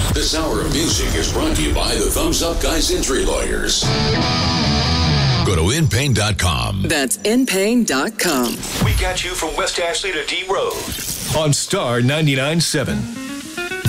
This hour of music is brought to you by the Thumbs Up Guys Injury Lawyers. Go to InPain.com. That's InPain.com. We got you from West Ashley to D Road. On Star 99.7.